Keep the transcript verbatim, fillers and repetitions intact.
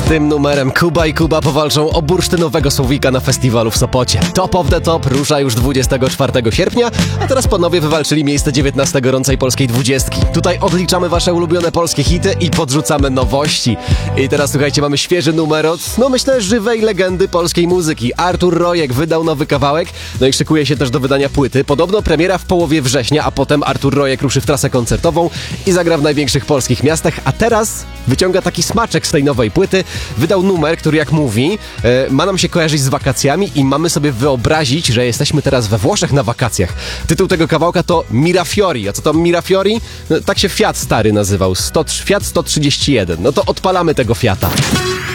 tym numerem Kuba i Kuba powalczą o bursztynowego słowika na festiwalu w Sopocie. Top of the Top rusza już dwudziestego czwartego sierpnia, a teraz panowie wywalczyli miejsce dziewiętnaste gorącej polskiej dwudziestki. Tutaj odliczamy wasze ulubione polskie hity i podrzucamy nowości. I teraz słuchajcie, mamy świeży numer od, no myślę, żywej legendy polskiej muzyki. Artur Rojek wydał nowy kawałek, no i szykuje się też do wydania płyty. Podobno premiera w połowie września, a potem Artur Rojek ruszy w trasę koncertową i zagra w największych polskich miastach, a teraz wyciąga taki smaczek z tej nowej płyty. Wydał numer, który jak mówi, e, ma nam się kojarzyć z wakacjami i mamy sobie wyobrazić, że jesteśmy teraz we Włoszech na wakacjach. Tytuł tego kawałka to Mirafiori. A co to Mirafiori? No, tak się Fiat stary nazywał. sto, Fiat sto trzydzieści jeden. No to odpalamy tego Fiata.